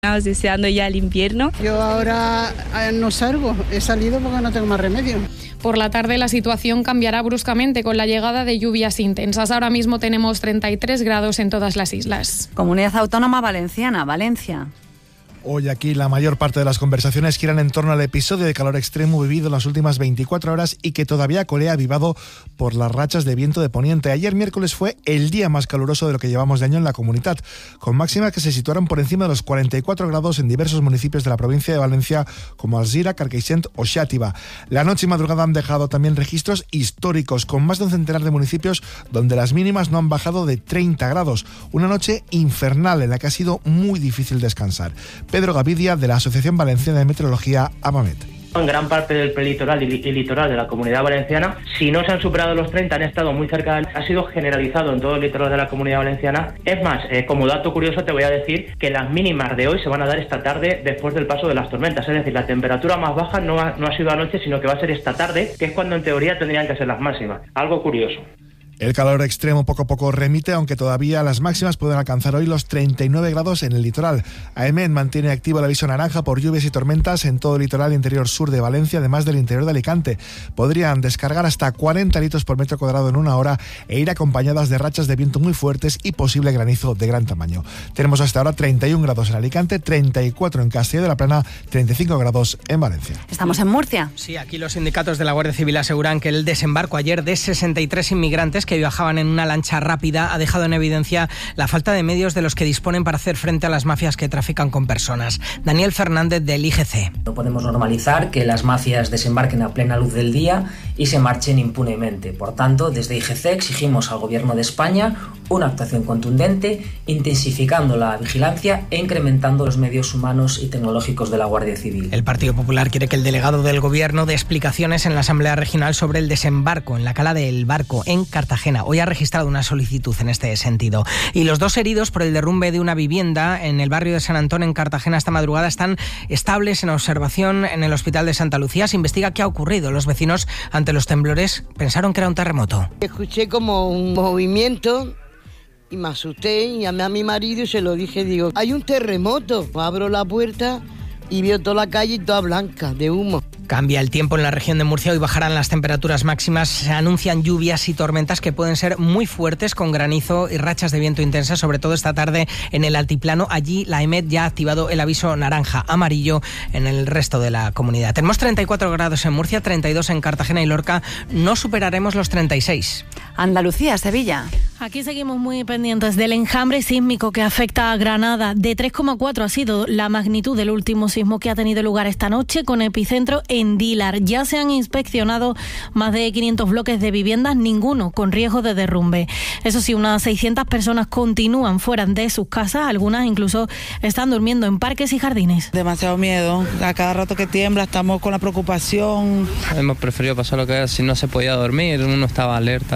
Deseando ya el invierno. Yo ahora no salgo, he salido porque no tengo más remedio. Por la tarde la situación cambiará bruscamente con la llegada de lluvias intensas. Ahora mismo tenemos 33 grados en todas las islas. Comunidad Autónoma Valenciana, Valencia. Hoy aquí la mayor parte de las conversaciones giran en torno al episodio de calor extremo vivido en las últimas 24 horas y que todavía colea avivado por las rachas de viento de poniente. Ayer miércoles fue el día más caluroso de lo que llevamos de año en la comunidad, con máximas que se situaron por encima de los 44 grados en diversos municipios de la provincia de Valencia como Alzira, Carcaixent o Xàtiva. La noche y madrugada han dejado también registros históricos, con más de un centenar de municipios donde las mínimas no han bajado de 30 grados. Una noche infernal en la que ha sido muy difícil descansar. Pedro Gavidia, de la Asociación Valenciana de Meteorología, AMAMET. En gran parte del prelitoral y litoral de la Comunidad Valenciana, si no se han superado los 30, han estado muy cerca, ha sido generalizado en todo el litoral de la Comunidad Valenciana. Es más, como dato curioso te voy a decir que las mínimas de hoy se van a dar esta tarde después del paso de las tormentas, es decir, la temperatura más baja no ha sido anoche, sino que va a ser esta tarde, que es cuando en teoría tendrían que ser las máximas. Algo curioso. El calor extremo poco a poco remite, aunque todavía las máximas pueden alcanzar hoy los 39 grados en el litoral. AEMET mantiene activo el aviso naranja por lluvias y tormentas en todo el litoral interior sur de Valencia, además del interior de Alicante. Podrían descargar hasta 40 litros por metro cuadrado en una hora e ir acompañadas de rachas de viento muy fuertes y posible granizo de gran tamaño. Tenemos hasta ahora 31 grados en Alicante, 34 en Castelló de la Plana, 35 grados en Valencia. ¿Estamos en Murcia? Sí, aquí los sindicatos de la Guardia Civil aseguran que el desembarco ayer de 63 inmigrantes que viajaban en una lancha rápida ha dejado en evidencia la falta de medios de los que disponen para hacer frente a las mafias que trafican con personas. Daniel Fernández, del IGC. No podemos normalizar que las mafias desembarquen a plena luz del día y se marchen impunemente. Por tanto, desde IGC exigimos al Gobierno de España una actuación contundente, intensificando la vigilancia e incrementando los medios humanos y tecnológicos de la Guardia Civil. El Partido Popular quiere que el delegado del Gobierno dé explicaciones en la Asamblea Regional sobre el desembarco en la cala del Barco, en Cartagena. Hoy ha registrado una solicitud en este sentido. Y los dos heridos por el derrumbe de una vivienda en el barrio de San Antón, en Cartagena, esta madrugada están estables en observación en el Hospital de Santa Lucía. Se investiga qué ha ocurrido. Los vecinos, ante los temblores, pensaron que era un terremoto. Escuché como un movimiento y me asusté y llamé a mi marido y se lo dije, digo, hay un terremoto. Abro la puerta y veo toda la calle toda blanca, de humo. Cambia el tiempo en la región de Murcia. Hoy bajarán las temperaturas máximas. Se anuncian lluvias y tormentas que pueden ser muy fuertes, con granizo y rachas de viento intensas, sobre todo esta tarde en el altiplano. Allí la AEMET ya ha activado el aviso naranja, amarillo en el resto de la comunidad. Tenemos 34 grados en Murcia, 32 en Cartagena y Lorca. No superaremos los 36. Andalucía, Sevilla. Aquí seguimos muy pendientes del enjambre sísmico que afecta a Granada. De 3,4 ha sido la magnitud del último sismo que ha tenido lugar esta noche, con epicentro en Dílar. Ya se han inspeccionado más de 500 bloques de viviendas, ninguno con riesgo de derrumbe. Eso sí, unas 600 personas continúan fuera de sus casas, algunas incluso están durmiendo en parques y jardines. Demasiado miedo, a cada rato que tiembla estamos con la preocupación. Hemos preferido pasar lo que es, si no se podía dormir, uno estaba alerta.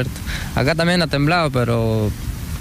Acá también ha temblado, pero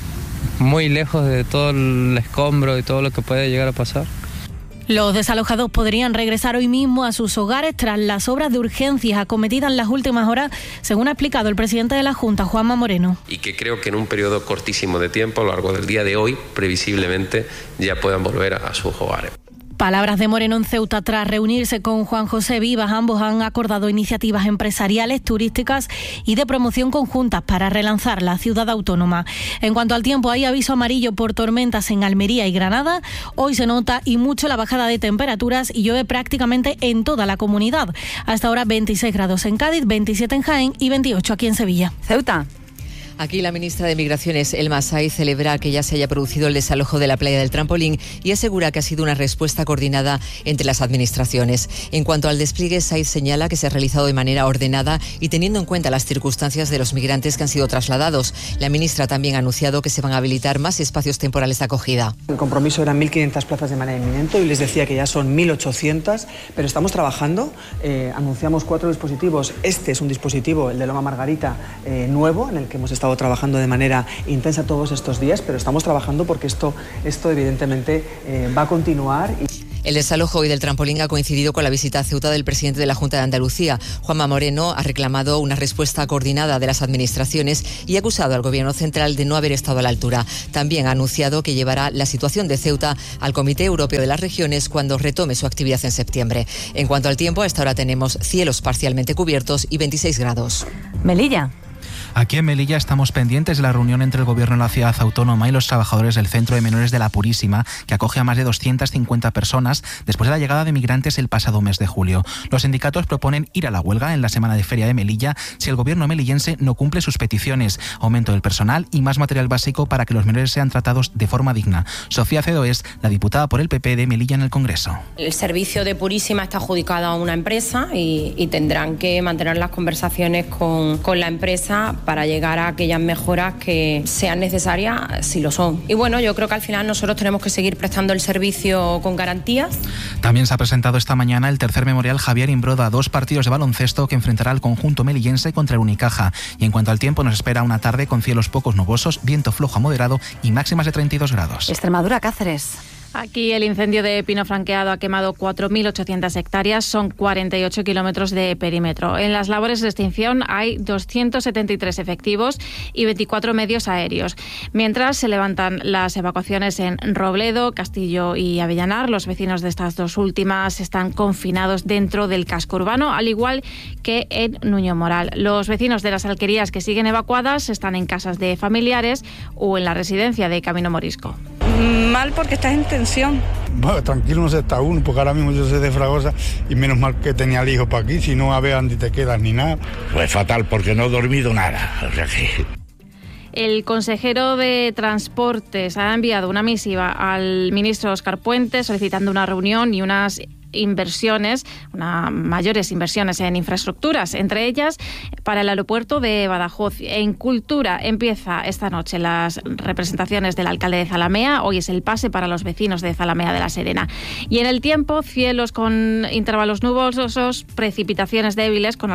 muy lejos de todo el escombro y todo lo que puede llegar a pasar. Los desalojados podrían regresar hoy mismo a sus hogares tras las obras de urgencias acometidas en las últimas horas, según ha explicado el presidente de la Junta, Juanma Moreno. Y que creo que en un periodo cortísimo de tiempo, a lo largo del día de hoy, previsiblemente ya puedan volver a sus hogares. Palabras de Moreno en Ceuta tras reunirse con Juan José Vivas. Ambos han acordado iniciativas empresariales, turísticas y de promoción conjuntas para relanzar la ciudad autónoma. En cuanto al tiempo, hay aviso amarillo por tormentas en Almería y Granada. Hoy se nota y mucho la bajada de temperaturas y llueve prácticamente en toda la comunidad. Hasta ahora 26 grados en Cádiz, 27 en Jaén y 28 aquí en Sevilla. Ceuta. Aquí la ministra de Migraciones, Elma Saiz, celebra que ya se haya producido el desalojo de la playa del Trampolín y asegura que ha sido una respuesta coordinada entre las administraciones. En cuanto al despliegue, Saiz señala que se ha realizado de manera ordenada y teniendo en cuenta las circunstancias de los migrantes que han sido trasladados. La ministra también ha anunciado que se van a habilitar más espacios temporales de acogida. El compromiso eran 1.500 plazas de manera inminente y les decía que ya son 1.800, pero estamos trabajando. Anunciamos 4 dispositivos. Este es un dispositivo, el de Loma Margarita, nuevo, en el que hemos estado trabajando de manera intensa todos estos días, pero estamos trabajando porque esto evidentemente va a continuar. El desalojo hoy del trampolín ha coincidido con la visita a Ceuta del presidente de la Junta de Andalucía. Juanma Moreno ha reclamado una respuesta coordinada de las administraciones y ha acusado al Gobierno central de no haber estado a la altura. También ha anunciado que llevará la situación de Ceuta al Comité Europeo de las Regiones cuando retome su actividad en septiembre. En cuanto al tiempo, a esta hora tenemos cielos parcialmente cubiertos y 26 grados. Melilla. Aquí en Melilla estamos pendientes de la reunión entre el Gobierno de la ciudad autónoma y los trabajadores del Centro de Menores de la Purísima, que acoge a más de 250 personas después de la llegada de migrantes el pasado mes de julio. Los sindicatos proponen ir a la huelga en la semana de feria de Melilla si el Gobierno melillense no cumple sus peticiones: aumento del personal y más material básico para que los menores sean tratados de forma digna. Sofía Cedo es la diputada por el PP de Melilla en el Congreso. El servicio de Purísima está adjudicado a una empresa y tendrán que mantener las conversaciones con la empresa para llegar a aquellas mejoras que sean necesarias, si lo son. Y bueno, yo creo que al final nosotros tenemos que seguir prestando el servicio con garantías. También se ha presentado esta mañana el tercer memorial Javier Imbroda, 2 partidos de baloncesto que enfrentará al conjunto melillense contra el Unicaja. Y en cuanto al tiempo, nos espera una tarde con cielos pocos nubosos, viento flojo a moderado y máximas de 32 grados. Extremadura, Cáceres. Aquí el incendio de Pino Franqueado ha quemado 4.800 hectáreas, son 48 kilómetros de perímetro. En las labores de extinción hay 273 efectivos y 24 medios aéreos. Mientras se levantan las evacuaciones en Robledo, Castillo y Avellanar, los vecinos de estas dos últimas están confinados dentro del casco urbano, al igual que en Nuño Moral. Los vecinos de las alquerías que siguen evacuadas están en casas de familiares o en la residencia de Camino Morisco. Mal porque estás en tensión. Bueno, tranquilo no se está uno, porque ahora mismo yo soy de Fragosa y menos mal que tenía el hijo para aquí, si no a ver dónde te quedas ni nada. Pues fatal, porque no he dormido nada, o sea que... El consejero de Transportes ha enviado una misiva al ministro Óscar Puente solicitando una reunión y unas mayores inversiones en infraestructuras, entre ellas para el aeropuerto de Badajoz. En Cultura empieza esta noche las representaciones del alcalde de Zalamea. Hoy es el pase para los vecinos de Zalamea de la Serena. Y en el tiempo, cielos con intervalos nubosos, precipitaciones débiles con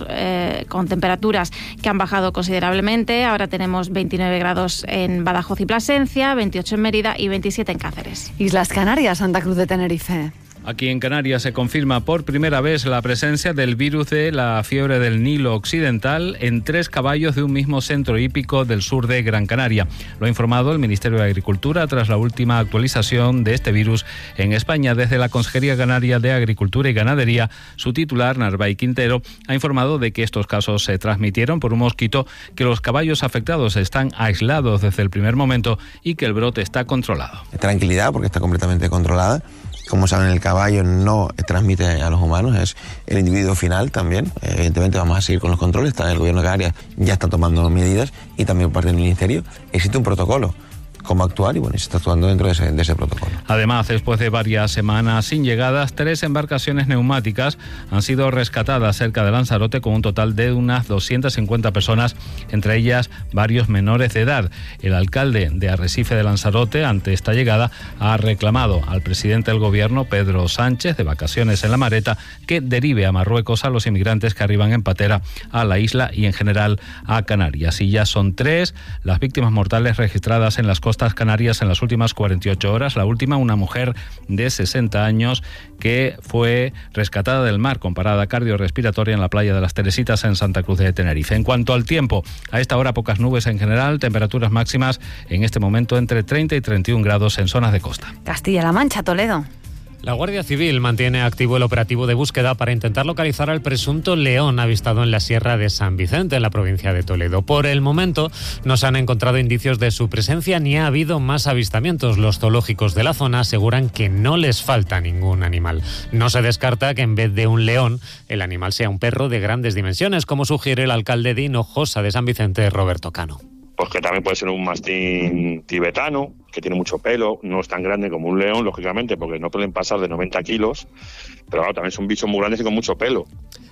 con temperaturas que han bajado considerablemente. Ahora tenemos 29 grados en Badajoz y Plasencia, 28 en Mérida y 27 en Cáceres. Islas Canarias, Santa Cruz de Tenerife. Aquí en Canarias se confirma por primera vez la presencia del virus de la fiebre del Nilo Occidental en 3 caballos de un mismo centro hípico del sur de Gran Canaria. Lo ha informado el Ministerio de Agricultura tras la última actualización de este virus en España. Desde la Consejería Canaria de Agricultura y Ganadería, su titular, Narváez Quintero, ha informado de que estos casos se transmitieron por un mosquito, que los caballos afectados están aislados desde el primer momento y que el brote está controlado. Tranquilidad, porque está completamente controlada. Como saben, el caballo no transmite a los humanos, es el individuo final también. Evidentemente vamos a seguir con los controles, el gobierno de Canarias ya está tomando medidas y también por parte del Ministerio existe un protocolo cómo actuar y bueno, se está actuando dentro de ese protocolo. Además, después de varias semanas sin llegadas, 3 embarcaciones neumáticas han sido rescatadas cerca de Lanzarote con un total de unas 250 personas, entre ellas varios menores de edad. El alcalde de Arrecife de Lanzarote, ante esta llegada, ha reclamado al presidente del gobierno, Pedro Sánchez, de vacaciones en La Mareta, que derive a Marruecos a los inmigrantes que arriban en patera a la isla y en general a Canarias. Y ya son 3 las víctimas mortales registradas en las costas canarias en las últimas 48 horas. La última, una mujer de 60 años que fue rescatada del mar con parada cardiorrespiratoria en la playa de las Teresitas en Santa Cruz de Tenerife. En cuanto al tiempo, a esta hora pocas nubes en general, temperaturas máximas en este momento entre 30 y 31 grados en zonas de costa. Castilla-La Mancha, Toledo. La Guardia Civil mantiene activo el operativo de búsqueda para intentar localizar al presunto león avistado en la Sierra de San Vicente, en la provincia de Toledo. Por el momento no se han encontrado indicios de su presencia ni ha habido más avistamientos. Los zoológicos de la zona aseguran que no les falta ningún animal. No se descarta que en vez de un león, el animal sea un perro de grandes dimensiones, como sugiere el alcalde de Hinojosa de San Vicente, Roberto Cano. Pues que también puede ser un mastín tibetano, que tiene mucho pelo, no es tan grande como un león, lógicamente, porque no pueden pasar de 90 kilos, pero claro, también son bichos muy grandes y con mucho pelo.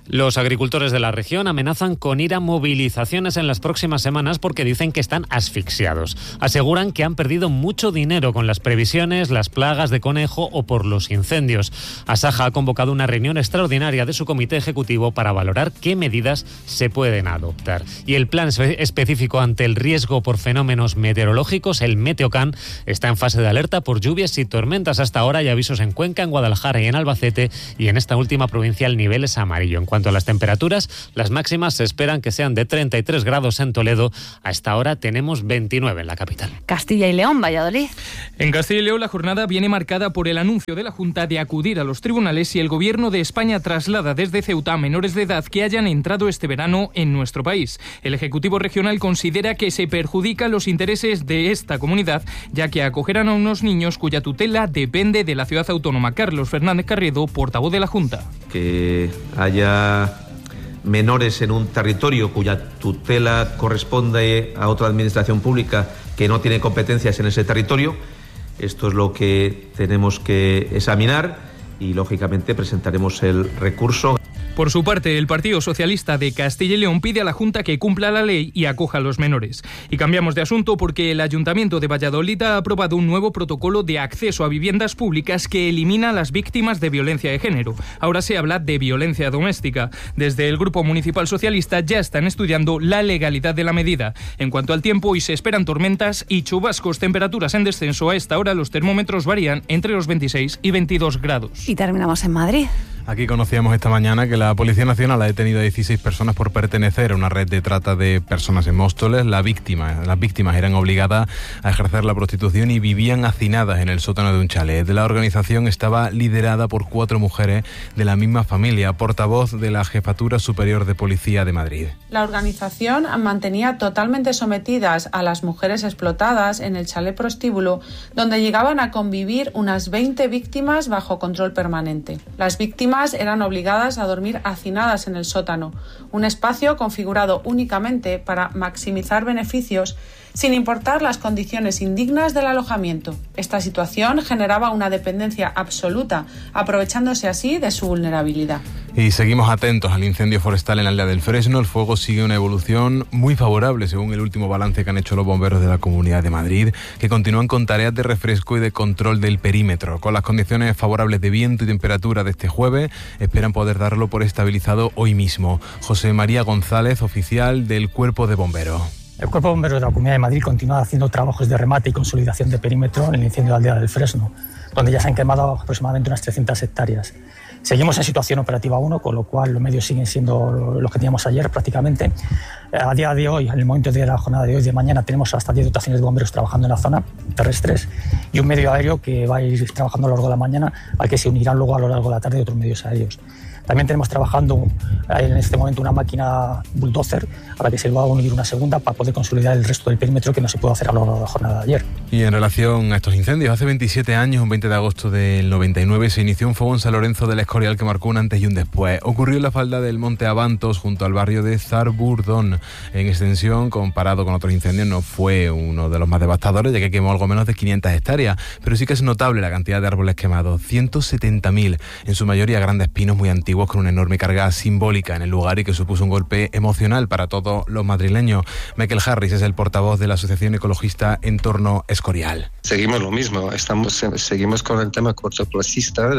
Los agricultores de la región amenazan con ir a movilizaciones en las próximas semanas porque dicen que están asfixiados. Aseguran que han perdido mucho dinero con las previsiones, las plagas de conejo o por los incendios. Asaja ha convocado una reunión extraordinaria de su comité ejecutivo para valorar qué medidas se pueden adoptar. Y el plan específico ante el riesgo por fenómenos meteorológicos, el Meteocan, está en fase de alerta por lluvias y tormentas. Hasta ahora hay avisos en Cuenca, en Guadalajara y en Albacete, y en esta última provincia el nivel es amarillo. En cuanto a las temperaturas, las máximas se esperan que sean de 33 grados en Toledo. A esta hora tenemos 29 en la capital. Castilla y León, Valladolid. En Castilla y León la jornada viene marcada por el anuncio de la Junta de acudir a los tribunales si el Gobierno de España traslada desde Ceuta a menores de edad que hayan entrado este verano en nuestro país. El Ejecutivo Regional considera que se perjudican los intereses de esta comunidad, ya que acogerán a unos niños cuya tutela depende de la ciudad autónoma. Carlos Fernández Carriedo, portavoz de la Junta. Que haya menores en un territorio cuya tutela corresponde a otra administración pública que no tiene competencias en ese territorio. Esto es lo que tenemos que examinar y, lógicamente, presentaremos el recurso. Por su parte, el Partido Socialista de Castilla y León pide a la Junta que cumpla la ley y acoja a los menores. Y cambiamos de asunto porque el Ayuntamiento de Valladolid ha aprobado un nuevo protocolo de acceso a viviendas públicas que elimina a las víctimas de violencia de género. Ahora se habla de violencia doméstica. Desde el Grupo Municipal Socialista ya están estudiando la legalidad de la medida. En cuanto al tiempo, hoy se esperan tormentas y chubascos, temperaturas en descenso. A esta hora los termómetros varían entre los 26 y 22 grados. Y terminamos en Madrid. Aquí conocíamos esta mañana que la Policía Nacional ha detenido a 16 personas por pertenecer a una red de trata de personas en Móstoles. Las víctimas eran obligadas a ejercer la prostitución y vivían hacinadas en el sótano de un chalet. La organización estaba liderada por 4 mujeres de la misma familia. Portavoz de la Jefatura Superior de Policía de Madrid. La organización mantenía totalmente sometidas a las mujeres explotadas en el chalet prostíbulo, donde llegaban a convivir unas 20 víctimas bajo control permanente. Las víctimas eran obligadas a dormir hacinadas en el sótano, un espacio configurado únicamente para maximizar beneficios sin importar las condiciones indignas del alojamiento. Esta situación generaba una dependencia absoluta, aprovechándose así de su vulnerabilidad. Y seguimos atentos al incendio forestal en la aldea del Fresno. El fuego sigue una evolución muy favorable, según el último balance que han hecho los bomberos de la Comunidad de Madrid, que continúan con tareas de refresco y de control del perímetro. Con las condiciones favorables de viento y temperatura de este jueves, esperan poder darlo por estabilizado hoy mismo. José María González, oficial del Cuerpo de Bomberos. El Cuerpo de Bomberos de la Comunidad de Madrid continúa haciendo trabajos de remate y consolidación de perímetro en el incendio de la aldea del Fresno, donde ya se han quemado aproximadamente unas 300 hectáreas. Seguimos en situación operativa 1, con lo cual los medios siguen siendo los que teníamos ayer prácticamente. A día de hoy, en el momento de la jornada de hoy de mañana, tenemos hasta 10 dotaciones de bomberos trabajando en la zona, terrestres, y un medio aéreo que va a ir trabajando a lo largo de la mañana, al que se unirán luego a lo largo de la tarde otros medios aéreos. También tenemos trabajando en este momento una máquina bulldozer a la que se va a unir una segunda para poder consolidar el resto del perímetro que no se pudo hacer a lo largo de la jornada de ayer. Y en relación a estos incendios, hace 27 años, un 20 de agosto del 99, se inició un fuego en San Lorenzo del Escorial que marcó un antes y un después. Ocurrió en la falda del Monte Abantos, junto al barrio de Zarburdón. En extensión, comparado con otros incendios, no fue uno de los más devastadores, ya que quemó algo menos de 500 hectáreas. Pero sí que es notable la cantidad de árboles quemados, 170.000, en su mayoría grandes pinos muy antiguos, con una enorme carga simbólica en el lugar y que supuso un golpe emocional para todos los madrileños. Michael Harris es el portavoz de la Asociación Ecologista Entorno Escorial. Seguimos lo mismo, seguimos con el tema cortoplacista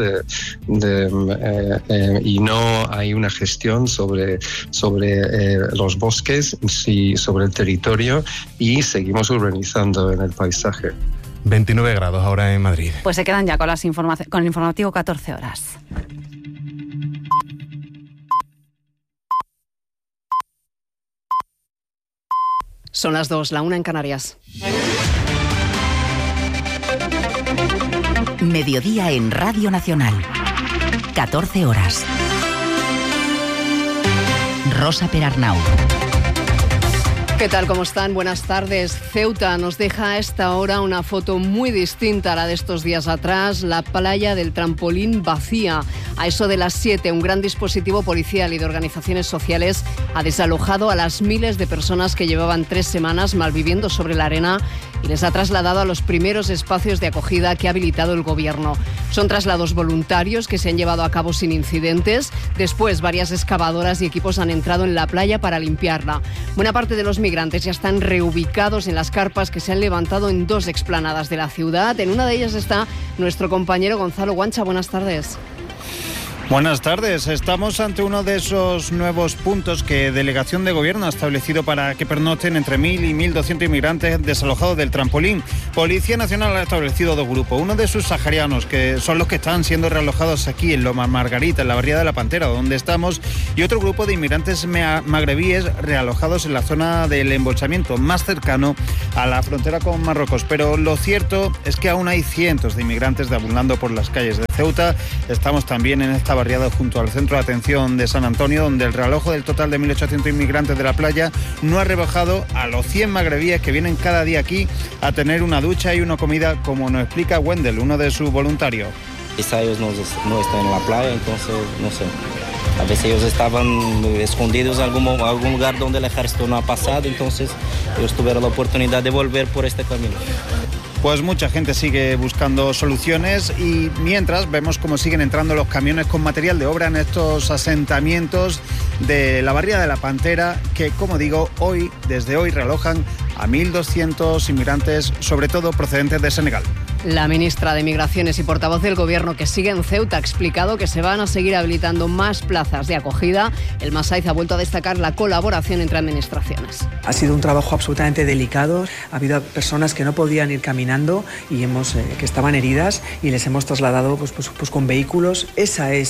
y no hay una gestión sobre los bosques y sobre el territorio, y seguimos urbanizando en el paisaje. 29 grados ahora en Madrid. Pues se quedan ya con el informativo 14 horas. Son las 2, la 1 en Canarias. Mediodía en Radio Nacional. 14 horas. Rosa Perarnau. ¿Qué tal? ¿Cómo están? Buenas tardes. Ceuta nos deja a esta hora una foto muy distinta a la de estos días atrás. La playa del Trampolín vacía. A eso de las 7, un gran dispositivo policial y de organizaciones sociales ha desalojado a las miles de personas que llevaban 3 semanas malviviendo sobre la arena y les ha trasladado a los primeros espacios de acogida que ha habilitado el Gobierno. Son traslados voluntarios que se han llevado a cabo sin incidentes. Después, varias excavadoras y equipos han entrado en la playa para limpiarla. Buena parte de los migrantes ya están reubicados en las carpas que se han levantado en 2 explanadas de la ciudad. En una de ellas está nuestro compañero Gonzalo Guancha. Buenas tardes. Buenas tardes. Estamos ante uno de esos nuevos puntos que Delegación de Gobierno ha establecido para que pernocten entre 1.000 y 1.200 inmigrantes desalojados del trampolín. Policía Nacional ha establecido 2 grupos. Uno de sus saharianos, que son los que están siendo realojados aquí en Loma Margarita, en la barriada de la Pantera, donde estamos, y otro grupo de inmigrantes magrebíes realojados en la zona del embolsamiento más cercano a la frontera con Marruecos. Pero lo cierto es que aún hay cientos de inmigrantes deambulando por las calles de Ceuta. Estamos también en esta barriada junto al centro de atención de San Antonio, donde el realojo del total de 1.800 inmigrantes de la playa no ha rebajado a los 100 magrebíes que vienen cada día aquí a tener una ducha y una comida, como nos explica Wendell, uno de sus voluntarios. Quizá ellos no están en la playa, entonces no sé. A veces ellos estaban escondidos en algún lugar donde el ejército no ha pasado, entonces ellos tuvieron la oportunidad de volver por este camino. Pues mucha gente sigue buscando soluciones y mientras vemos cómo siguen entrando los camiones con material de obra en estos asentamientos de la barriada de la Pantera, que, como digo, desde hoy realojan a 1.200 inmigrantes, sobre todo procedentes de Senegal. La ministra de Migraciones y portavoz del Gobierno, que sigue en Ceuta, ha explicado que se van a seguir habilitando más plazas de acogida. El Masaiz ha vuelto a destacar la colaboración entre administraciones. Ha sido un trabajo absolutamente delicado. Ha habido personas que no podían ir caminando y que estaban heridas y les hemos trasladado pues con vehículos. Ese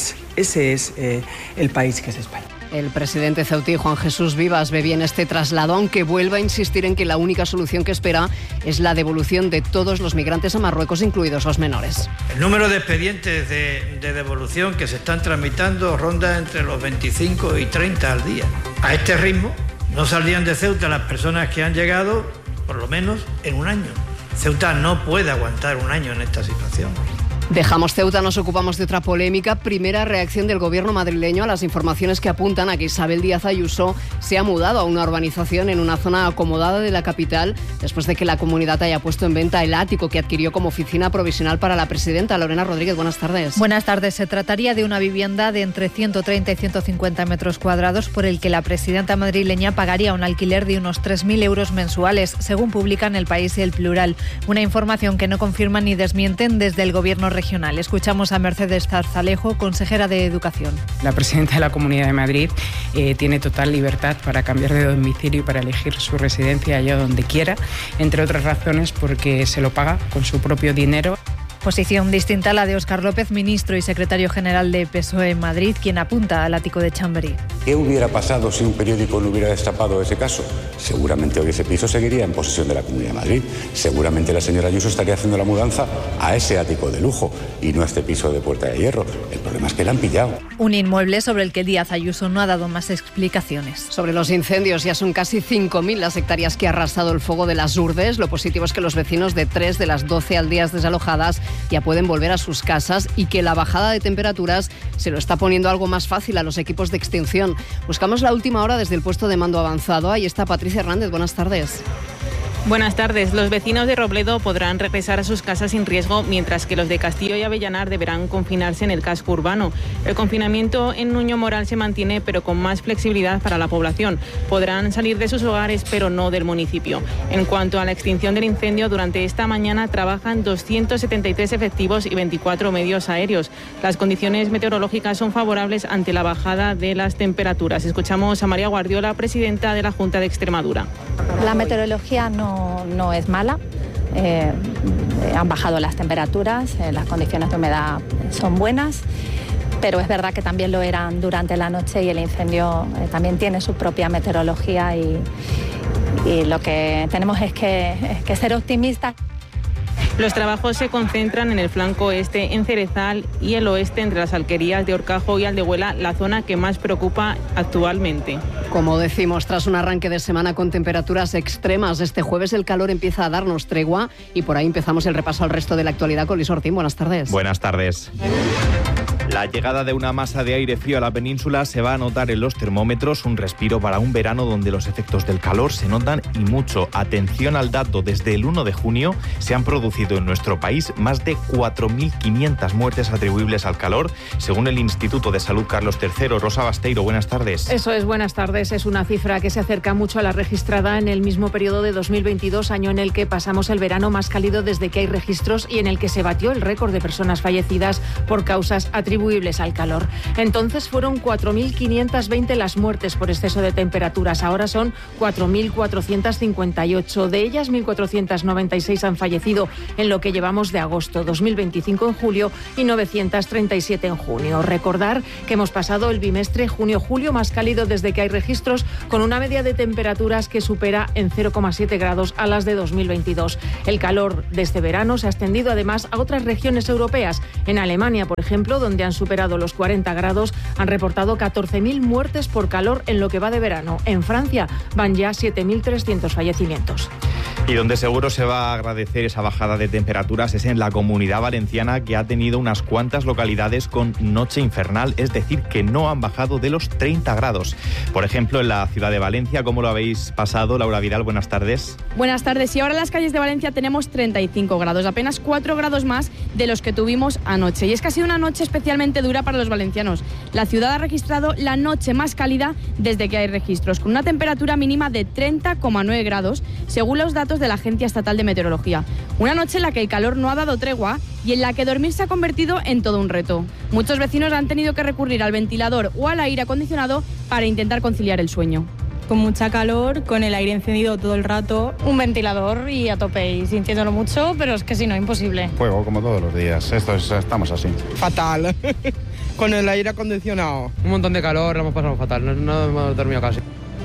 es el país que es España. El presidente ceutí, Juan Jesús Vivas, ve bien este traslado, aunque vuelve a insistir en que la única solución que espera es la devolución de todos los migrantes a Marruecos, incluidos los menores. El número de expedientes de devolución que se están tramitando ronda entre los 25 y 30 al día. A este ritmo no saldrían de Ceuta las personas que han llegado, por lo menos, en un año. Ceuta no puede aguantar un año en esta situación. Dejamos Ceuta, nos ocupamos de otra polémica. Primera reacción del Gobierno madrileño a las informaciones que apuntan a que Isabel Díaz Ayuso se ha mudado a una urbanización en una zona acomodada de la capital después de que la comunidad haya puesto en venta el ático que adquirió como oficina provisional para la presidenta. Lorena Rodríguez, buenas tardes. Buenas tardes. Se trataría de una vivienda de entre 130 y 150 metros cuadrados por el que la presidenta madrileña pagaría un alquiler de unos 3.000 euros mensuales, según publican El País y El Plural. Una información que no confirman ni desmienten desde el Gobierno regional. Escuchamos a Mercedes Zarzalejo, consejera de Educación. La presidenta de la Comunidad de Madrid tiene total libertad para cambiar de domicilio y para elegir su residencia allá donde quiera, entre otras razones porque se lo paga con su propio dinero. Posición distinta a la de Óscar López, ministro y secretario general de PSOE en Madrid, quien apunta al ático de Chamberí. ¿Qué hubiera pasado si un periódico no hubiera destapado ese caso? Seguramente hoy ese piso seguiría en posesión de la Comunidad de Madrid. Seguramente la señora Ayuso estaría haciendo la mudanza a ese ático de lujo y no a este piso de Puerta de Hierro. El problema es que la han pillado. Un inmueble sobre el que Díaz Ayuso no ha dado más explicaciones. Sobre los incendios, ya son casi 5.000 las hectáreas que ha arrasado el fuego de las Urdes. Lo positivo es que los vecinos de 3 de las 12 aldeas desalojadas ya pueden volver a sus casas y que la bajada de temperaturas se lo está poniendo algo más fácil a los equipos de extinción. Buscamos la última hora desde el puesto de mando avanzado. Ahí está Patricia Hernández. Buenas tardes. Buenas tardes. Los vecinos de Robledo podrán regresar a sus casas sin riesgo, mientras que los de Castillo y Avellanar deberán confinarse en el casco urbano. El confinamiento en Nuño Moral se mantiene, pero con más flexibilidad para la población. Podrán salir de sus hogares, pero no del municipio. En cuanto a la extinción del incendio, durante esta mañana trabajan 273 efectivos y 24 medios aéreos. Las condiciones meteorológicas son favorables ante la bajada de las temperaturas. Escuchamos a María Guardiola, presidenta de la Junta de Extremadura. La meteorología no es mala. Han bajado las temperaturas, las condiciones de humedad son buenas, pero es verdad que también lo eran durante la noche y el incendio también tiene su propia meteorología y lo que tenemos es que ser optimistas. Los trabajos se concentran en el flanco este, en Cerezal, y el oeste, entre las alquerías de Horcajo y Aldehuela, la zona que más preocupa actualmente. Como decimos, tras un arranque de semana con temperaturas extremas, este jueves el calor empieza a darnos tregua y por ahí empezamos el repaso al resto de la actualidad con Luis Ortín. Buenas tardes. Buenas tardes. La llegada de una masa de aire frío a la península se va a notar en los termómetros, un respiro para un verano donde los efectos del calor se notan y mucho. Atención al dato, desde el 1 de junio se han producido en nuestro país más de 4.500 muertes atribuibles al calor, según el Instituto de Salud Carlos III. Rosa Basteiro, buenas tardes. Eso es, buenas tardes. Es una cifra que se acerca mucho a la registrada en el mismo periodo de 2022, año en el que pasamos el verano más cálido desde que hay registros y en el que se batió el récord de personas fallecidas por causas atribuibles al calor. Entonces fueron 4.520 las muertes por exceso de temperaturas. Ahora son 4.458. De ellas, 1.496 han fallecido en lo que llevamos de agosto, 2.025 en julio y 937 en junio. Recordar que hemos pasado el bimestre junio-julio más cálido desde que hay registros, con una media de temperaturas que supera en 0,7 grados a las de 2022. El calor de este verano se ha extendido además a otras regiones europeas. En Alemania, por ejemplo, donde han superado los 40 grados, han reportado 14.000 muertes por calor en lo que va de verano. En Francia van ya 7.300 fallecimientos. Y donde seguro se va a agradecer esa bajada de temperaturas es en la Comunidad Valenciana, que ha tenido unas cuantas localidades con noche infernal, es decir, que no han bajado de los 30 grados. Por ejemplo, en la ciudad de Valencia, ¿cómo lo habéis pasado? Laura Vidal, buenas tardes. Buenas tardes. Y ahora en las calles de Valencia tenemos 35 grados, apenas 4 grados más de los que tuvimos anoche. Y es que ha sido una noche especialmente dura para los valencianos. La ciudad ha registrado la noche más cálida desde que hay registros, con una temperatura mínima de 30,9 grados, según los datos de la Agencia Estatal de Meteorología. Una noche en la que el calor no ha dado tregua y en la que dormir se ha convertido en todo un reto. Muchos vecinos han tenido que recurrir al ventilador o al aire acondicionado para intentar conciliar el sueño. Con mucha calor, con el aire encendido todo el rato. Un ventilador y a tope, y sintiéndolo mucho, pero es que si no, imposible. Fuego, como todos los días. Estamos así. Fatal. Con el aire acondicionado. Un montón de calor, lo hemos pasado fatal. No hemos dormido casi.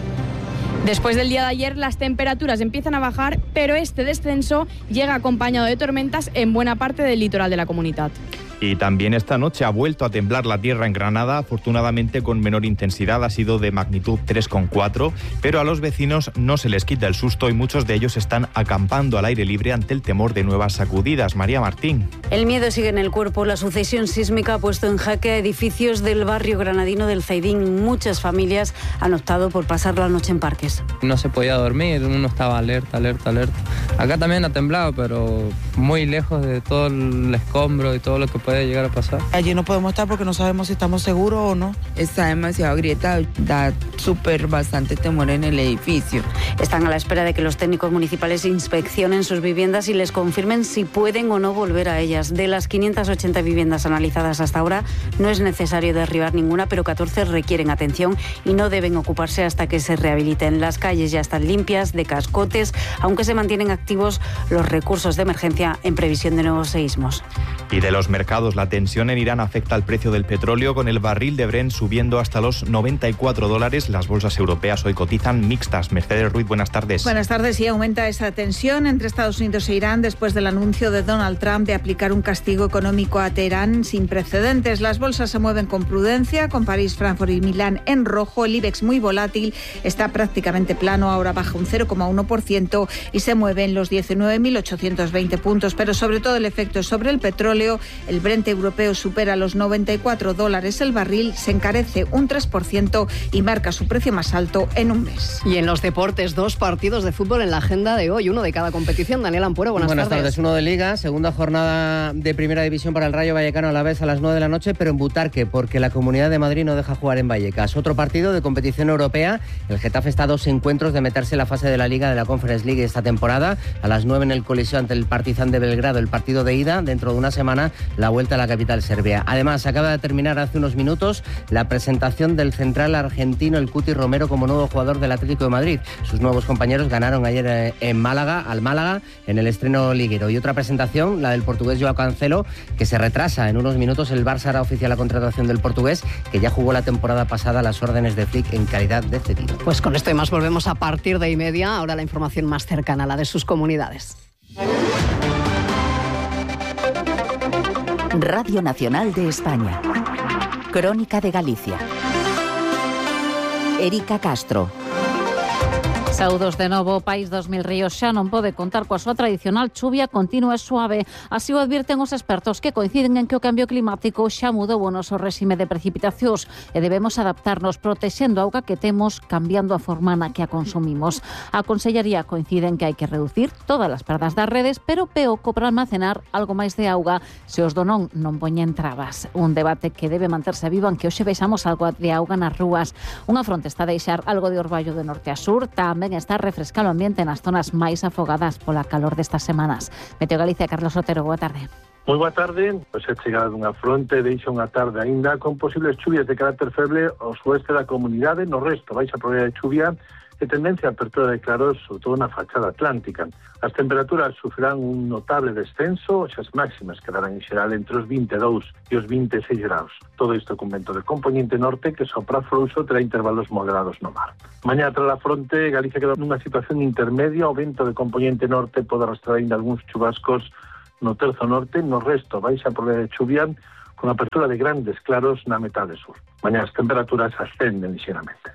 Después del día de ayer, las temperaturas empiezan a bajar, pero este descenso llega acompañado de tormentas en buena parte del litoral de la comunidad. Y también esta noche ha vuelto a temblar la tierra en Granada, afortunadamente con menor intensidad, ha sido de magnitud 3,4, pero a los vecinos no se les quita el susto y muchos de ellos están acampando al aire libre ante el temor de nuevas sacudidas. María Martín. El miedo sigue en el cuerpo. La sucesión sísmica ha puesto en jaque a edificios del barrio granadino del Zaidín. Muchas familias han optado por pasar la noche en parques. No se podía dormir, uno estaba alerta. Acá también ha temblado, pero muy lejos de todo el escombro y todo lo que puede llegar a pasar. Allí no podemos estar porque no sabemos si estamos seguros o no. Está demasiado grieta, da bastante temor en el edificio. Están a la espera de que los técnicos municipales inspeccionen sus viviendas y les confirmen si pueden o no volver a ellas. De las 580 viviendas analizadas hasta ahora, no es necesario derribar ninguna, pero 14 requieren atención y no deben ocuparse hasta que se rehabiliten. Las calles ya están limpias de cascotes, aunque se mantienen activos los recursos de emergencia en previsión de nuevos seísmos. Y de los mercados, la tensión en Irán afecta al precio del petróleo, con el barril de Brent subiendo hasta los $94. Las bolsas europeas hoy cotizan mixtas. Mercedes Ruiz, buenas tardes. Buenas tardes. Y aumenta esa tensión entre Estados Unidos e Irán después del anuncio de Donald Trump de aplicar un castigo económico a Teherán sin precedentes. Las bolsas se mueven con prudencia, con París, Frankfurt y Milán en rojo. El IBEX muy volátil, está prácticamente plano, ahora baja un 0,1% y se mueve en los 19.820 puntos. Pero sobre todo el efecto es sobre el petróleo. El Brent europeo supera los $94 el barril, se encarece un 3% y marca su precio más alto en un mes. Y en los deportes, 2 partidos de fútbol en la agenda de hoy, uno de cada competición. Daniel Ampuero, buenas tardes. Uno de Liga, segunda jornada de Primera División para el Rayo Vallecano a la vez a las 9 de la noche, pero en Butarque, porque la Comunidad de Madrid no deja jugar en Vallecas. Otro partido de competición europea, el Getafe está a 2 encuentros de meterse en la fase de la Liga de la Conference League esta temporada. A las 9 en el Coliseo ante el Partizan de Belgrado, el partido de ida, dentro de una semana la vuelta a la capital serbia. Además, acaba de terminar hace unos minutos la presentación del central argentino, el Cuti Romero, como nuevo jugador del Atlético de Madrid. Sus nuevos compañeros ganaron ayer en Málaga, en el estreno liguero. Y otra presentación, la del portugués Joao Cancelo, que se retrasa en unos minutos. El Barça hará oficial la contratación del portugués, que ya jugó la temporada pasada a las órdenes de Flick en calidad de cedido. Pues con esto y más volvemos a partir de 1:30. Ahora la información más cercana, la de sus comunidades. Radio Nacional de España. Crónica de Galicia. Erika Castro. Saúdos de novo, o País dos Mil Ríos xa non pode contar coa súa tradicional chuvia continua e suave. Así o advirten os expertos que coinciden en que o cambio climático xa mudou o noso réxime de precipitacións e debemos adaptarnos protexendo a auga que temos, cambiando a forma na que a consumimos. A Consellería coincide en que hai que reducir todas as perdas das redes, pero peor para almacenar algo máis de auga se os do non poñen trabas. Un debate que debe manterse vivo en que hoxe vexamos algo de auga nas rúas. Unha fronte está a deixar algo de orballo de norte a sur, tamén está a refrescar o ambiente nas zonas máis afogadas pola calor destas semanas. Meteo Galicia, Carlos Otero, boa tarde. Moi boa tarde, pois é chegada dunha fronte, deixa unha tarde aínda con posibles chuvias de carácter feble ao sueste da comunidade, no resto baixa probabilidade de chuvia e tendencia a apertura de claros, sobre todo na fachada atlántica. As temperaturas sufrirán un notable descenso, as máximas quedarán en xeral entre os 22 e os 26 graus. Todo isto con vento de componente norte que sopra frouxo terá intervalos moderados no mar. Mañá tras a fronte, Galicia queda nunha situación intermedia, o vento de componente norte pode arrastrar ainda algúns chubascos no terzo norte, no resto baixa probabilidade de chuvia con apertura de grandes claros na metade sur. Mañá as temperaturas ascenden lixeramente.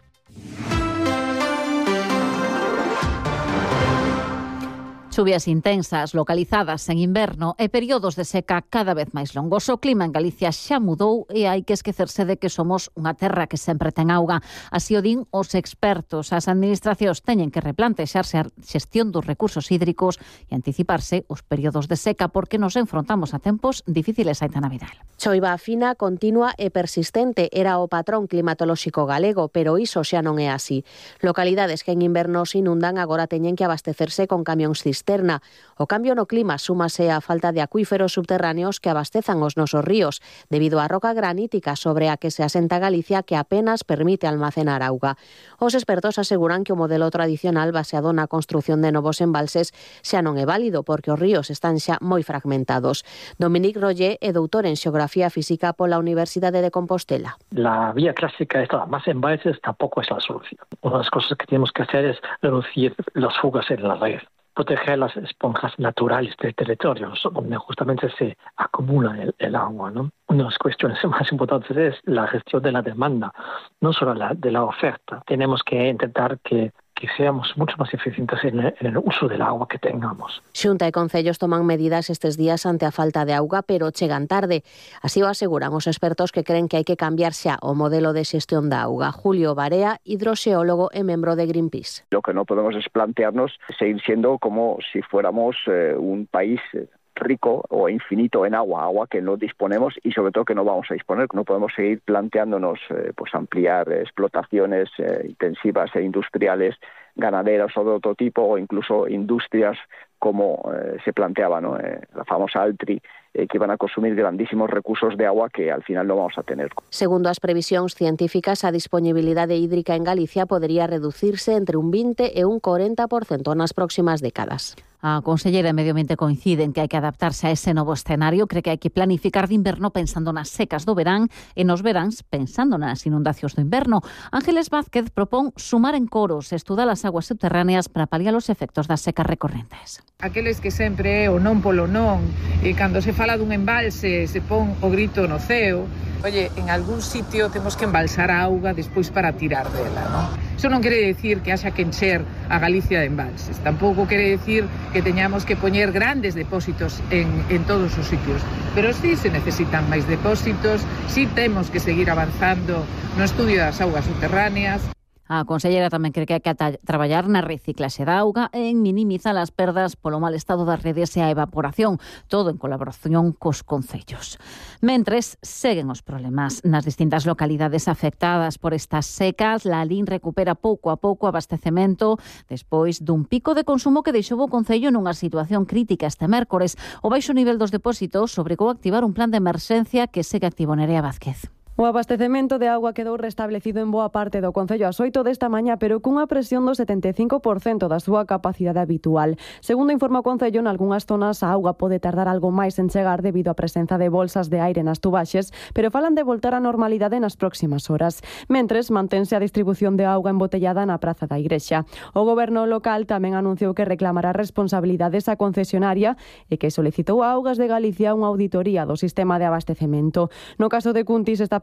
Chuvias intensas, localizadas en inverno e períodos de seca cada vez máis longos. O clima en Galicia xa mudou e hai que esquecerse de que somos unha terra que sempre ten auga. Así o din os expertos. As administracións teñen que replantexarse a xestión dos recursos hídricos e anticiparse os períodos de seca porque nos enfrontamos a tempos difíciles, Aitana Vidal. Choiva fina, continua e persistente era o patrón climatolóxico galego, pero iso xa non é así. Localidades que en inverno se inundan agora teñen que abastecerse con camións cisterna. O cambio no clima súmase á falta de acuíferos subterráneos que abastezan os nosos ríos, debido á roca granítica sobre a que se asenta Galicia que apenas permite almacenar auga. Os expertos aseguran que o modelo tradicional baseado na construción de novos embalses xa non é válido porque os ríos están xa moi fragmentados. Dominique Roller é doutor en Xeografía Física pola Universidade de Compostela. La vía clásica es más embalses, tampoco es la solución. Una de las cosas que tenemos que hacer es reducir las fugas en la red, proteger las esponjas naturales del territorio, donde justamente se acumula el agua, ¿no? Una de las cuestiones más importantes es la gestión de la demanda, no solo de la oferta. Tenemos que intentar que seamos mucho más eficientes en el uso del agua que tengamos. Xunta e concellos toman medidas estes días ante a falta de auga, pero chegan tarde. Así o aseguran os expertos que creen que hai que cambiar xa o modelo de xestión da auga. Julio Barea, hidroxeólogo e membro de Greenpeace. Lo que no podemos es plantearnos seguir siendo como si fuéramos un país rico o infinito en agua que no disponemos y sobre todo que no vamos a disponer. No podemos seguir planteándonos pues ampliar explotaciones intensivas e industriales, ganaderas o de otro tipo, o incluso industrias como se planteaba, ¿no? La famosa Altri, que iban a consumir grandísimos recursos de agua que al final no vamos a tener. Segundo as previsións científicas, a disponibilidade hídrica en Galicia podería reducirse entre un 20 e un 40% nas próximas décadas. A conselleira de Medio Ambiente coincide en que hai que adaptarse a ese novo escenario, cree que hai que planificar de inverno pensando nas secas do verán e nos veráns pensando nas inundacións do inverno. Ángeles Vázquez propón sumar en coros, estudar as aguas subterráneas para paliar os efectos das secas recorrentes. Aqueles que sempre é o non polo non, e cando se fala dun embalse se pon o grito no ceo. Oye, en algún sitio temos que embalsar a auga despois para tirar dela, ¿no? Eso non quere decir que haxa que encher a Galicia de embalses. Tampouco quere decir que teñamos que poñer grandes depósitos en todos os sitios. Pero sí se necesitan máis depósitos, sí temos que seguir avanzando no estudio das augas subterráneas. A conselleira tamén cree que hai que traballar na reciclaxe da auga e en minimizar as perdas polo mal estado das redes e a evaporación, todo en colaboración cos concellos. Mentres, seguen os problemas nas distintas localidades afectadas por estas secas. La LIN recupera pouco a pouco abastecemento despois dun pico de consumo que deixou o concello nunha situación crítica este mércores. O baixo nivel dos depósitos obrigou a activar un plan de emerxencia que segue activo. Nerea Vázquez. O abastecemento de auga quedou restablecido en boa parte do concello ás 8 desta mañá, pero cunha presión do 75% da súa capacidade habitual. Segundo informa o concello, nalgúnas zonas a auga pode tardar algo máis en chegar debido á presenza de bolsas de aire nas tubaxes, pero falan de voltar á normalidade nas próximas horas. Mentres, mantense a distribución de auga embotellada na Praza da Igrexa. O goberno local tamén anunciou que reclamará responsabilidades á concesionaria e que solicitou a Augas de Galicia unha auditoría do sistema de abastecemento. No caso de Cuntis está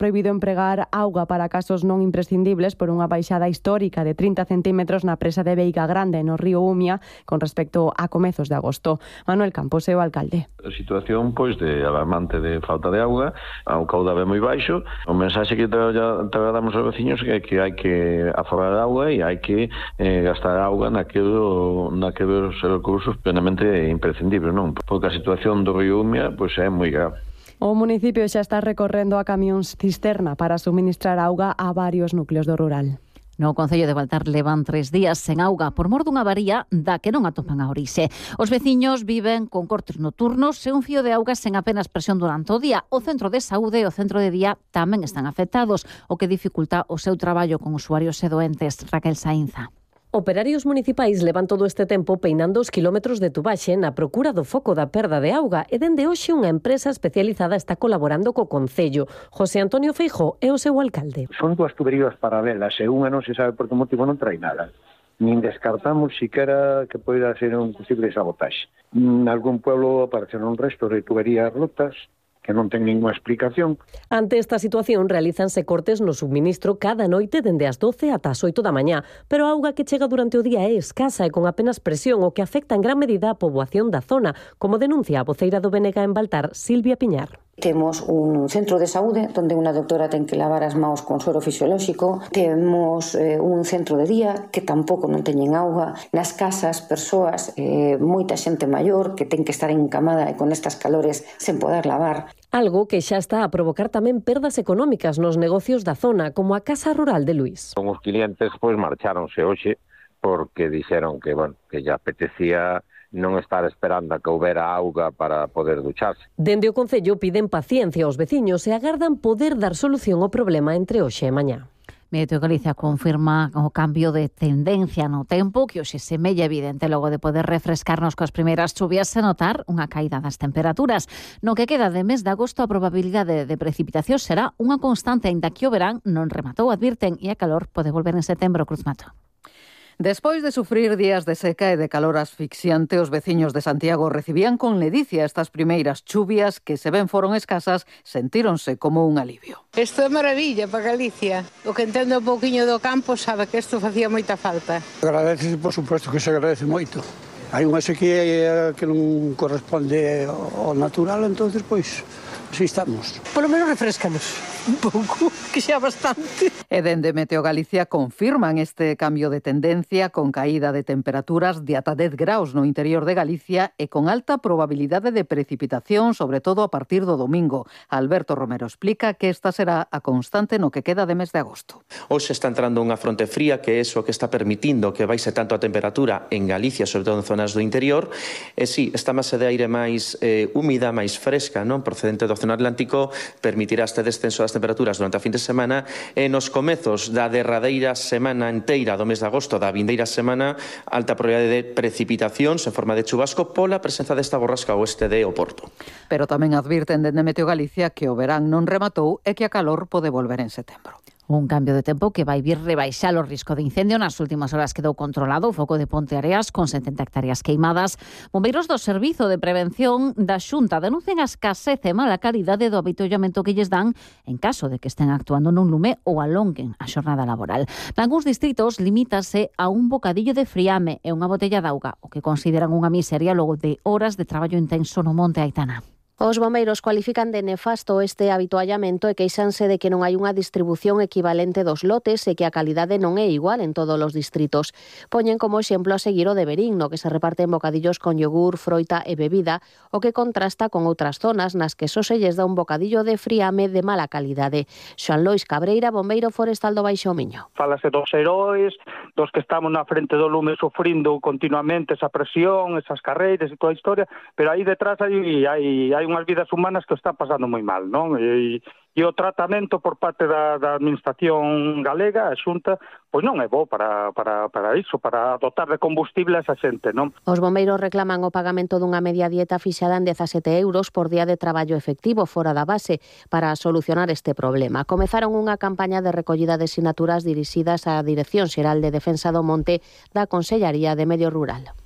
prohibido empregar auga para casos non imprescindibles por unha baixada histórica de 30 centímetros na presa de Veiga Grande, no río Umia, con respecto a comezos de agosto. Manuel Campos é o alcalde. A situación, pois, de alarmante de falta de auga, ao caudal é moi baixo. O mensaxe que trasladamos aos veciños é que hai que afogar a auga e hai que gastar auga naqueles recursos plenamente imprescindibles, non? Porque a situación do río Umia, pois, é moi grave. O municipio xa está recorrendo a camións cisterna para suministrar auga a varios núcleos do rural. No Concello de Baltar levan 3 días sen auga por mor dunha avaría da que non atopan a orixe. Os veciños viven con cortes nocturnos e un fío de auga sen apenas presión durante o día. O centro de saúde e o centro de día tamén están afectados, o que dificulta o seu traballo con usuarios e doentes. Raquel Saínza. Operarios municipais levan todo este tempo peinando os quilómetros de tubaxe na procura do foco da perda de auga e dende hoxe unha empresa especializada está colaborando co Concello. José Antonio Feijóo é o seu alcalde. Son 2 tuberías paralelas e unha non se sabe por que motivo non trae nada. Nin descartamos siquiera que poida ser un posible sabotaxe. En algún pueblo apareceron restos de tuberías rotas que non ten ninguna explicación. Ante esta situación, realízanse cortes no suministro cada noite dende as 12 ata as 8 da mañá, pero a auga que chega durante o día é escasa e con apenas presión, o que afecta en gran medida a poboación da zona, como denuncia a voceira do BNG en Baltar, Silvia Piñar. Temos un centro de saúde onde unha doutora ten que lavar as mãos con suero fisiolóxico. Temos un centro de día que tampouco non teñen auga. Nas casas, persoas, moita xente maior que ten que estar encamada e con estas calores sen poder lavar. Algo que xa está a provocar tamén perdas económicas nos negocios da zona, como a Casa Rural de Luís. Os clientes marcháronse hoxe porque dixeron que lle apetecía non estar esperando a que houbera auga para poder ducharse. Dende o Concello piden paciencia aos veciños e agardan poder dar solución ao problema entre hoxe e mañá. Meteo Galicia confirma o cambio de tendencia no tempo que hoxe semella evidente logo de poder refrescarnos coas primeiras chuvias e notar unha caída das temperaturas. No que queda de mes de agosto a probabilidade de precipitación será unha constante, aínda que o verán non rematou, advirten, e a calor pode volver en setembro. Cruz Mato. Despois de sufrir días de seca e de calor asfixiante, os veciños de Santiago recibían con ledicia estas primeiras chuvias que, se ben foron escasas, sentíronse como un alivio. Isto é maravilla para Galicia. O que entende un pouquiño do campo sabe que isto facía moita falta. Agradece, por suposto que se agradece moito. Hai unha sequía que non corresponde ao natural, entonces pois así estamos. Polo menos refrescanos un pouco, que xa bastante. E dende Meteo Galicia confirman este cambio de tendencia con caída de temperaturas de ata 10 graus no interior de Galicia e con alta probabilidade de precipitación, sobre todo a partir do domingo. Alberto Romero explica que esta será a constante no que queda de mes de agosto. Hoxe está entrando unha fronte fría que é o que está permitindo que baixe tanto a temperatura en Galicia, sobre todo en zonas do interior. E si, esta masa de aire máis húmida, máis fresca, non procedente do Océano Atlántico, permitirá este descenso das temperaturas durante a fin de semana e nos comezos da derradeira semana inteira do mes de agosto, da vindeira semana, alta probabilidade de precipitacións en forma de chubasco pola presenza desta borrasca oeste de Oporto. Pero tamén advirten dende Meteo Galicia que o verán non rematou e que a calor pode volver en setembro. Un cambio de tempo que vai vir rebaixar o risco de incendio. Nas últimas horas quedou controlado o foco de Ponte Areas con 70 hectáreas queimadas. Bombeiros do Servizo de Prevención da Xunta denuncian a escasez e mala calidade do habitollamento que lles dan en caso de que estén actuando nun lume ou alonguen a xornada laboral. Nalgúns distritos limítase a un bocadillo de friame e unha botella de auga, o que consideran unha miseria logo de horas de traballo intenso no Monte Aitana. Os bombeiros cualifican de nefasto este habituallamento e queixanse de que non hai unha distribución equivalente dos lotes e que a calidade non é igual en todos os distritos. Poñen como exemplo a seguir o de Verín, no que se reparten bocadillos con yogur, froita e bebida, o que contrasta con outras zonas nas que só se lles dá un bocadillo de friame de mala calidade. Xoan Lois Cabreira, bombeiro forestal do Baixo Miño. Fálase dos heróis, dos que estamos na frente do lume sufrindo continuamente esa presión, esas carreiras e toda a historia, pero aí detrás hai unhas vidas humanas que o están pasando moi mal, non? E o tratamento por parte da administración galega, a Xunta, pois non é bo para iso, para dotar de combustible a esa xente, non? Os bombeiros reclaman o pagamento dunha media dieta fixada en 17 euros por día de traballo efectivo fora da base para solucionar este problema. Comezaron unha campaña de recollida de sinaturas dirixidas á Dirección Xeral de Defensa do Monte da Consellaría de Medio Rural.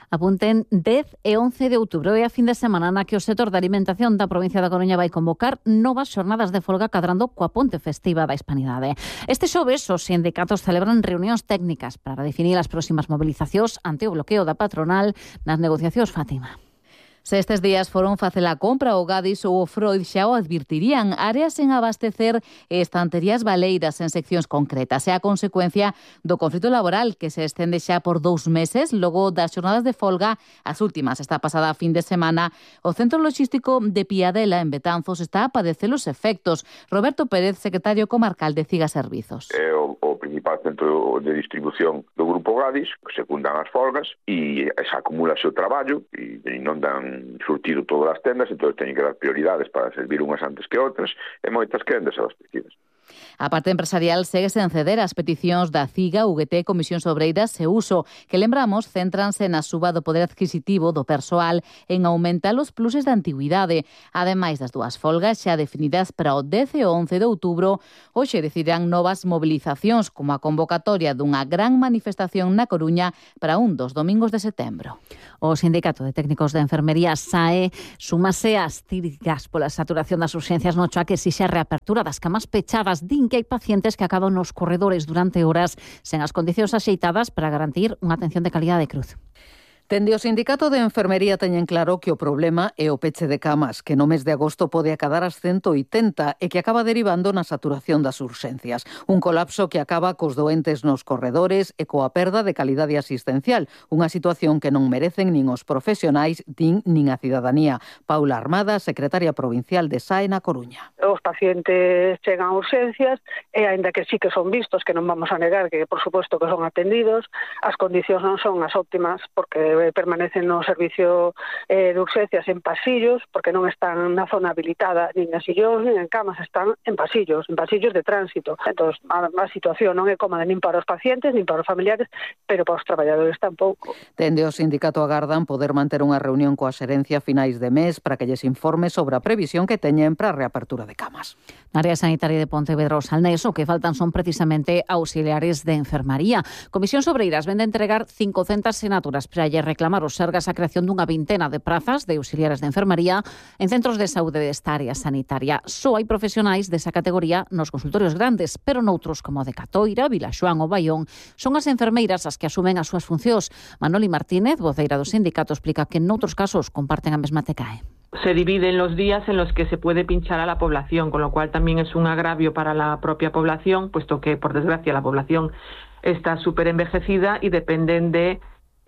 Apunten 10 e 11 de outubro e a fin de semana na que o sector da alimentación da provincia da Coruña vai convocar novas xornadas de folga cadrando coa ponte festiva da Hispanidade. Este xoves os sindicatos celebran reunións técnicas para definir as próximas mobilizacións ante o bloqueo da patronal nas negociacións, Fátima. Se estes días foron facer a compra o Gadis ou o Freud xa o advirtirían, áreas sen abastecer e estanterías baleiras en seccións concretas. É a consecuencia do conflito laboral que se estende xa por 2 meses logo das xornadas de folga, as últimas esta pasada fin de semana. O Centro Logístico de Piadela en Betanzos está a padecer os efectos. Roberto Pérez, secretario comarcal de CIGA Servizos. É o principal centro de distribución do Grupo Gadis, que secundan as folgas e esa acumulase o traballo e non dan surtido todas as tendas, entón teñen que dar prioridades para servir unhas antes que outras e moitas queden desabastecidas. A parte empresarial segue sen ceder as peticións da CIGA, UGT, Comisións Obreiras e Uso, que lembramos céntranse na suba do poder adquisitivo do persoal en aumentar os pluses de antigüidade. Ademais das dúas folgas xa definidas para o 10 e o 11 de outubro, hoxe decidirán novas mobilizacións como a convocatoria dunha gran manifestación na Coruña para un dos domingos de setembro. O Sindicato de Técnicos de Enfermería SAE súmase ás críticas pola saturación das urxencias no Choa que exixe a reapertura das camas pechadas. Din que hai pacientes que acaban nos corredores durante horas sen as condicións axeitadas para garantir unha atención de calidade, Cruz. Dende o Sindicato de Enfermería teñen claro que o problema é o peche de camas, que no mes de agosto pode acadar as 180 e que acaba derivando na saturación das urxencias. Un colapso que acaba cos doentes nos corredores e coa perda de calidade asistencial, unha situación que non merecen nin os profesionais nin a cidadanía. Paula Armada, secretaria provincial de SAE na Coruña. Os pacientes chegan a urxencias e, aínda que sí que son vistos, que non vamos a negar que, por suposto, que son atendidos, as condicións non son as óptimas porque permanecen no servicio de urxencias en pasillos, porque non están na zona habilitada nin en sillóns nin en camas, están en pasillos de tránsito. Entón, a situación non é cómoda nin para os pacientes, nin para os familiares, pero para os traballadores tampouco. Dende o sindicato agardan poder manter unha reunión coa xerencia a finais de mes para que lles informe sobre a previsión que teñen para a reapertura de camas. Na área sanitaria de Pontevedra o Salnés, o que faltan son precisamente auxiliares de enfermaría. Comisións Obreiras vende entregar 500 sinaturas para lle reclamar os Sergas a creación dunha vintena de prazas de auxiliares de enfermaría en centros de saúde desta área sanitaria. Só hai profesionais desa categoría nos consultorios grandes, pero noutros como de Catoira, Vilaxoán ou Baión son as enfermeiras as que asumen as súas funcións. Manoli Martínez, voceira do sindicato, explica que noutros casos comparten a mesma TCAE. Se dividen los días en los que se puede pinchar a la población, con lo cual también es un agravio para la propia población, puesto que, por desgracia, la población está súper envejecida y dependen de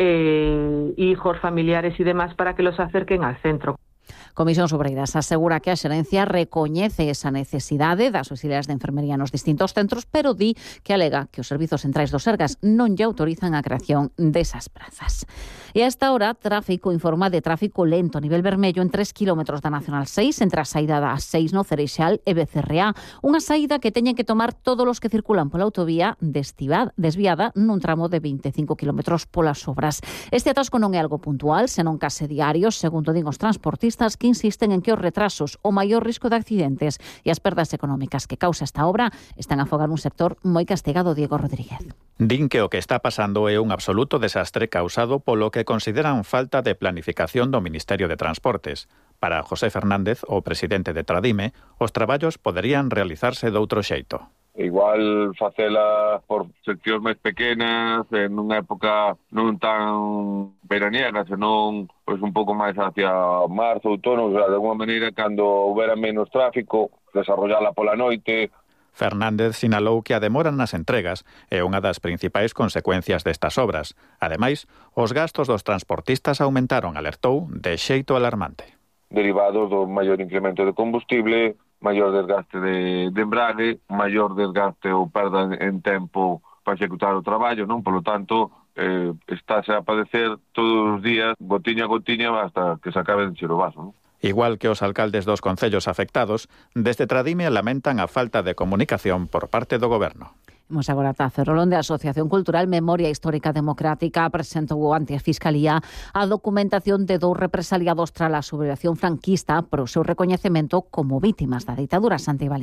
hijos, familiares y demás para que los acerquen al centro. Comisións Obreiras asegura que a xerencia recoñece esa necesidade das auxiliares de enfermería nos distintos centros, pero di que alega que os servizos centrais dos Sergas non lle autorizan a creación desas prazas. E a esta hora, Tráfico informa de tráfico lento a nivel vermello en 3 km da Nacional 6 entre a saída da A6 no Cereixal e Becerreá, unha saída que teñen que tomar todos os que circulan pola autovía desviada nun tramo de 25 km polas obras. Este atasco non é algo puntual, senón case diario, segundo din os transportistas, que insisten en que os retrasos, o maior risco de accidentes e as perdas económicas que causa esta obra están a afogar un sector moi castigado. Diego Rodríguez. Din que o que está pasando é un absoluto desastre causado polo que consideran falta de planificación do Ministerio de Transportes. Para José Fernández, o presidente de Tradime, os traballos poderían realizarse doutro xeito. Igual facela por seccións máis pequenas, en unha época non tan veraniega, senón pois un pouco máis hacia marzo, outono, o sea, de alguma maneira, cando houbera menos tráfico, desarrollala pola noite. Fernández sinalou que a demora nas entregas é unha das principais consecuencias destas obras. Ademais, os gastos dos transportistas aumentaron, alertou, de xeito alarmante. Derivados do maior incremento de combustible, maior desgaste de embrague, maior desgaste ou perda en tempo para executar o traballo, non? Por lo tanto, estáse a padecer todos os días, gotiña a gotiña, hasta que se acabe de encher o vaso, non? Igual que os alcaldes dos concellos afectados, desde Tradime lamentan a falta de comunicación por parte do Goberno. Imos agora ata Ferrol, onde a Asociación Cultural Memoria Histórica Democrática presentou ante a Fiscalía a documentación de 2 represaliados tras a sublevación franquista por o seu recoñecemento como vítimas da ditadura. Santi Baliño.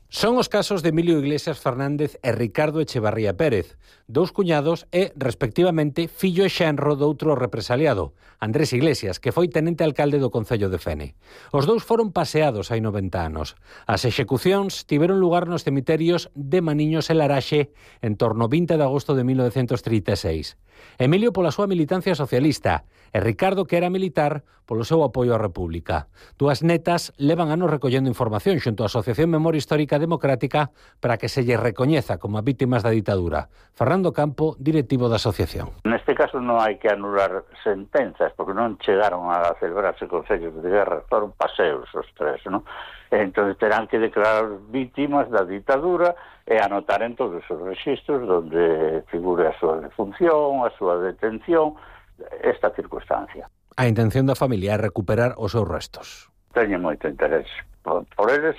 Son os casos de Emilio Iglesias Fernández e Ricardo Echevarría Pérez, dous cuñados e, respectivamente, fillo e xenro doutro represaliado, Andrés Iglesias, que foi tenente alcalde do Concello de Fene. Os dous foron paseados hai 90 anos. As execucións tiveron lugar nos cemiterios de Maniños e Laraxe en torno ao 20 de agosto de 1936. Emilio pola súa militancia socialista e Ricardo, que era militar, polo seu apoio á República. Dúas netas levan anos recollendo información xunto á Asociación Memoria Histórica Democrática para que se lle recoñeza como a vítimas da ditadura. Fernando Campo, directivo da asociación. Neste caso non hai que anular sentenzas, porque non chegaron a celebrarse consellos de guerra, foron paseos os tres, non? Entón terán que declarar vítimas da ditadura e anotar en todos os registros onde figure a súa defunción, a súa detención, esta circunstancia. A intención da familia é recuperar os seus restos. Teño moito interés por eles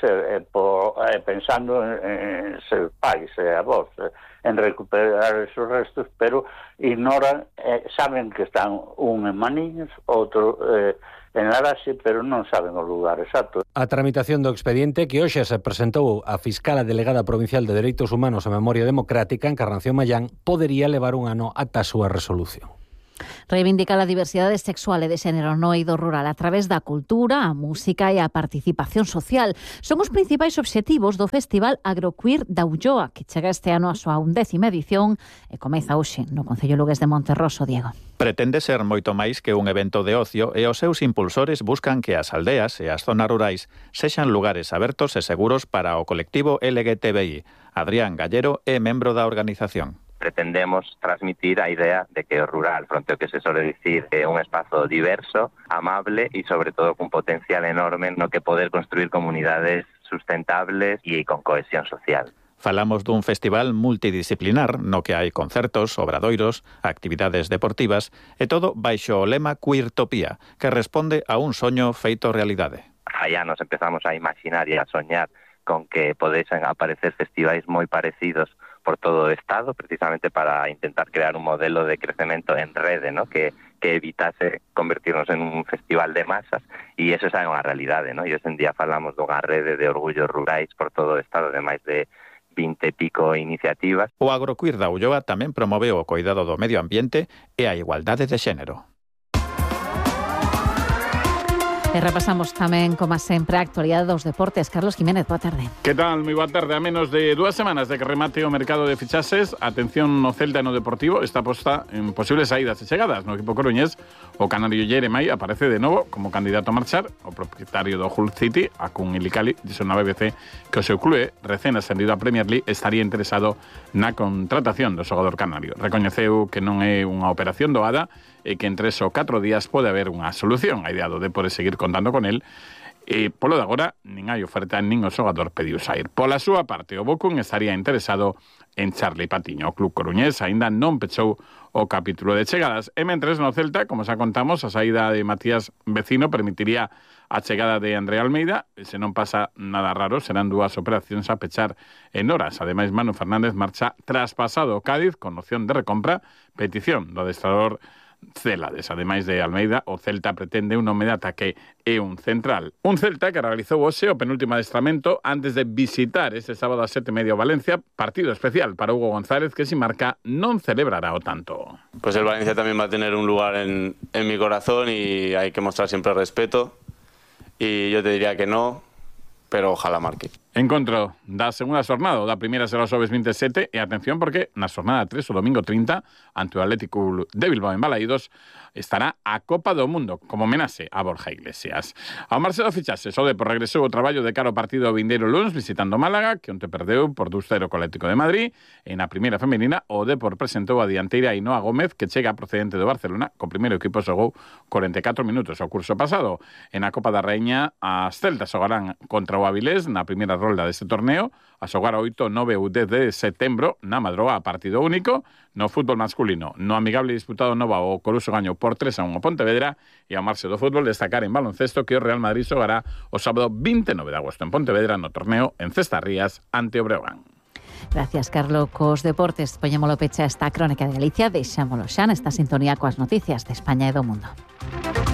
pensando en ser pais e avós, en recuperar esos restos, pero ignoran, saben que están un en Maniños, outro en Laraxe, pero non saben o lugar exacto. A tramitación do expediente que hoxe se presentou a Fiscala Delegada Provincial de Dereitos Humanos e Memoria Democrática, Encarnación Mayán, podería levar un ano ata a súa resolución. Reivindica a diversidade sexual e de xénero no eido rural a través da cultura, a música e a participación social. Son os principais obxectivos do Festival Agroqueer da Ulloa, que chega este ano a súa 11ª edición e comeza hoxe no Concello Lugués de Monterroso, Diego. Pretende ser moito máis que un evento de ocio e os seus impulsores buscan que as aldeas e as zonas rurais sexan lugares abertos e seguros para o colectivo LGTBI. Adrián Gallero é membro da organización. Pretendemos transmitir a idea de que o rural, fronte ao que se sole dicir, é un espazo diverso, amable e, sobre todo, cun potencial enorme no que poder construir comunidades sustentables e con cohesión social. Falamos dun festival multidisciplinar no que hai concertos, obradoiros, actividades deportivas e todo baixo o lema Queertopía, que responde a un soño feito realidade. Aí nos empezamos a imaginar e a soñar con que podesen aparecer festivais moi parecidos por todo o Estado, precisamente para intentar crear un modelo de crecemento en rede, ¿no? que evitase convertirnos en un festival de masas, e eso é unha realidade, ¿no? E hoxe en día falamos dunha rede de orgullos rurais por todo o Estado de máis de 20 e pico iniciativas. O Agroqueer da Ulloa tamén promove o cuidado do medio ambiente e a igualdade de xénero. E repasamos tamén, como sempre, a actualidade dos deportes. Carlos Jiménez, boa tarde. Que tal? Moi boa tarde. A menos de 2 semanas de que remate o mercado de fichaxes, atención no Celta e no Deportivo está posta en posibles saídas e chegadas. No equipo coruñés, o canario Jeremai aparece de novo como candidato a marchar. O propietario do Hull City, Akun Ilikali, dixo na BBC que o seu clube, recén ascendido a Premier League, estaría interesado na contratación do xogador canario. Recoñeceu que non é unha operación doada e que en 3 ou 4 días pode haber unha solución. A idea do Depor é seguir contando con el. E polo de agora, nin hai oferta nin o xogador pediu sair. Pola súa parte, o Bocun estaría interesado en Charlie Patiño. O club coruñés aínda non pechou o capítulo de chegadas. E mentres no Celta, como xa contamos, a saída de Matías Vecino permitiría a chegada de André Almeida. Se non pasa nada raro, serán 2 operacións a pechar en horas. Ademais, Manu Fernández marcha traspasado ao Cádiz con opción de recompra, petición do adestrador Célades. Ademais de Almeida, o Celta pretende un home de ataque e un central. Un Celta que realizou hoxe o penúltimo adestramento antes de visitar este sábado a 7:30 Valencia, partido especial para Hugo González, que si marca non celebrará o tanto. Pues el Valencia también va a tener un lugar en mi corazón y hay que mostrar siempre respeto, y yo te diría que no, pero ojalá marque. Encontro da segunda xornada, da primeira será o xoves 27, e atención porque na xornada 3, o domingo 30, ante o Atlético de Bilbao en Balaídos, estará a Copa do Mundo como homenaxe a Borja Iglesias. Ao marxe do fichaxes, o Depor regresou o traballo de cara ao partido vindeiro luns visitando Málaga, que onte perdeu por 2-0 co Atlético de Madrid, e na primeira femenina o Depor presentou a dianteira Ainhoa Gómez, que chega procedente do Barcelona, co primeiro equipo xogou 44 minutos o curso pasado. En a Copa da Raíña, as celtas xogarán contra o Avilés na primeira rolda deste torneo, a xogar 8, 9 ou 10 de setembro na Madroa a partido único. No fútbol masculino, no amigable disputado Nova, o Coruso gañou por 3-1 a Pontevedra, e ao marxe do fútbol destacar en baloncesto que o Real Madrid xogará o sábado 29 de agosto en Pontevedra no torneo en Cestarrías ante o Breogán. Gracias, Carlos. Cos deportes, poñémolo pecha esta crónica de Galicia, deixámolo xa nesta sintonía coas noticias de España e do mundo.